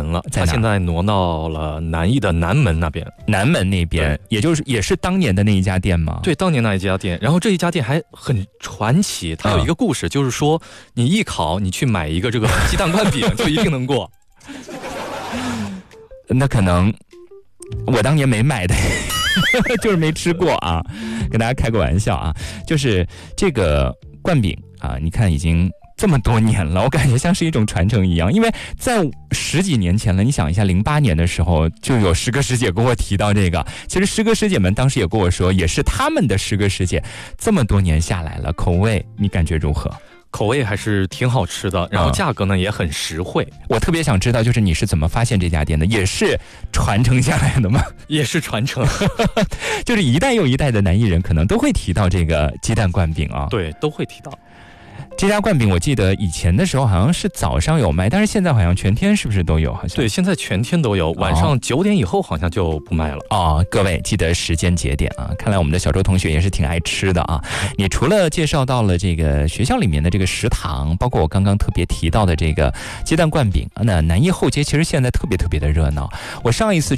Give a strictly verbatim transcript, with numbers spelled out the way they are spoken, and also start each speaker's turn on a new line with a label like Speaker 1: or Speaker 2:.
Speaker 1: 了，
Speaker 2: 在
Speaker 1: 它现在挪到了南艺的南门那边。
Speaker 2: 南门那边，也就是也是当年的那一家店吗？
Speaker 1: 对，当年那一家店。然后这一家店还很传奇，它有一个故事，嗯、就是说你艺考，你去买一个这个鸡蛋灌饼，就一定能过。
Speaker 2: 那可能我当年没买的。就是没吃过啊，跟大家开个玩笑啊，就是这个灌饼啊，你看已经这么多年了，我感觉像是一种传承一样，因为在十几年前了，你想一下，零八年的时候就有师哥师姐跟我提到这个，其实师哥师姐们当时也跟我说，也是他们的师哥师姐，这么多年下来了，口味你感觉如何？
Speaker 1: 口味还是挺好吃的，然后价格呢、嗯、也很实惠。
Speaker 2: 我特别想知道，就是你是怎么发现这家店的？也是传承下来的吗？
Speaker 1: 也是传承，
Speaker 2: 就是一代又一代的南艺人可能都会提到这个鸡蛋灌饼啊。
Speaker 1: 对，都会提到。
Speaker 2: 这家灌饼我记得以前的时候好像是早上有卖，但是现在好像全天是不是都有？好像
Speaker 1: 对，现在全天都有，晚上九点以后好像就不卖了。
Speaker 2: 哦，各位记得时间节点啊！看来我们的小周同学也是挺爱吃的啊。你除了介绍到了这个学校里面的这个食堂，包括我刚刚特别提到的这个鸡蛋灌饼，那南艺后街其实现在特别特别的热闹。我上一次